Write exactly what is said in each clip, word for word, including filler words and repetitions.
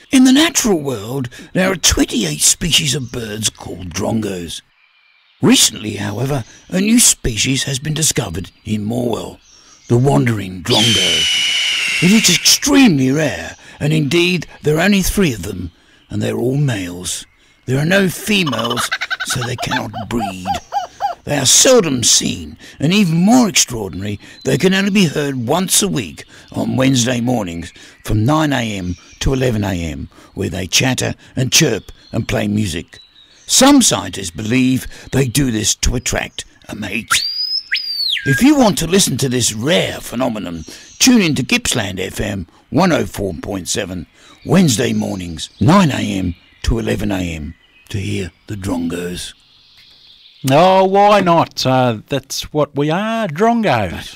In the natural world, there are twenty-eight species of birds called drongos. Recently, however, a new species has been discovered in Morwell, the wandering drongo. It is extremely rare, and indeed there are only three of them, and they're all males. There are no females, so they cannot breed. They are seldom seen, and even more extraordinary, they can only be heard once a week on Wednesday mornings from nine a m to eleven a m, where they chatter and chirp and play music. Some scientists believe they do this to attract a mate. If you want to listen to this rare phenomenon, tune in to Gippsland F M one oh four point seven, Wednesday mornings, nine a m to eleven a m, to hear the drongos. Oh, why not? Uh, that's what we are, drongos.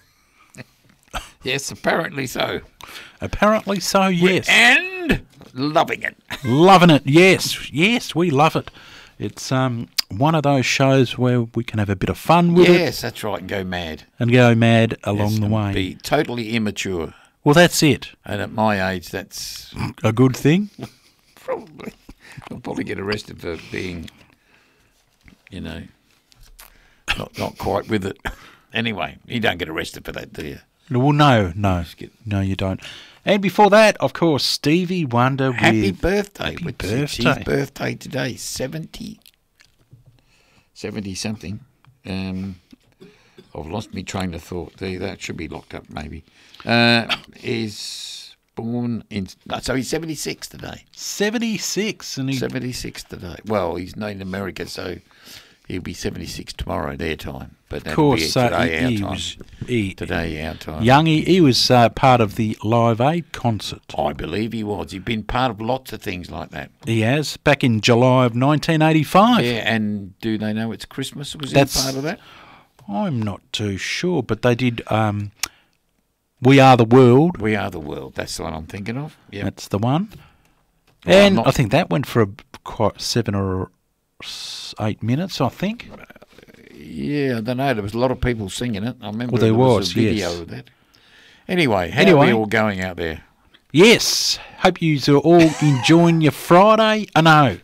Yes, apparently so. Apparently so, yes. And loving it. Loving it, yes. Yes, we love it. It's um one of those shows where we can have a bit of fun with it. Yes, that's right, and go mad. And go mad along Yes, the and way. Be totally immature. Well, that's it. And at my age, that's A good thing. probably... I'll probably get arrested for being, you know, not not quite with it. Anyway, you don't get arrested for that, do you? Well, no, no. get- No, you don't. And before that, of course, Stevie Wonder Happy with... birthday. Happy Which is his birthday. birthday today. seventy, seventy something. Um, I've lost my train of thought. There, that should be locked up, maybe. Uh, is born in... No, so he's seventy-six today. seventy-six. And he, seventy-six today. Well, he's not in America, so he'll be seventy-six tomorrow, their time. But of that'll course, be uh, today, he, our he time. was... He, Today, our time. Young, he, he was uh, part of the Live Aid concert. I believe he was. He'd been part of lots of things like that. He has, back in July of nineteen eighty-five. Yeah, and do they know it's Christmas? Was That's- he part of that? I'm not too sure, but they did um, We Are the World. We Are the World. That's the one I'm thinking of. Yeah. That's the one. Well, I'm And not- I think that went for a, quite seven or s- eight minutes, I think. Yeah, I don't know. There was a lot of people singing it. I remember Well, there there was, was, a video yes. of that. Anyway, how Anyway. are we all going out there? Yes. Hope you are all enjoying your Friday. I know.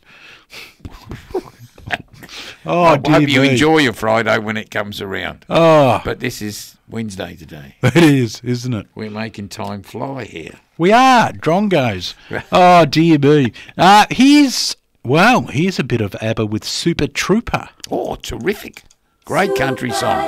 Oh, I dear hope you me. enjoy your Friday when it comes around. Oh, But this is Wednesday today. it is, isn't it? We're making time fly here. We are, Drongos. Oh, dear me. Uh, here's, well, here's a bit of ABBA with Super Trooper. Oh, terrific. Great country song.